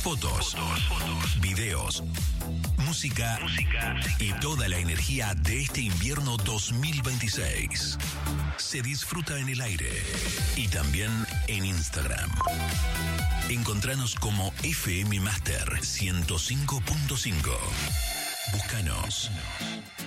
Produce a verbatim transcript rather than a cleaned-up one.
Fotos, fotos, videos, música, música y toda la energía de este invierno dos mil veintiséis. Se disfruta en el aire y también en Instagram. Encontranos como F M Master ciento cinco punto cinco. Búscanos.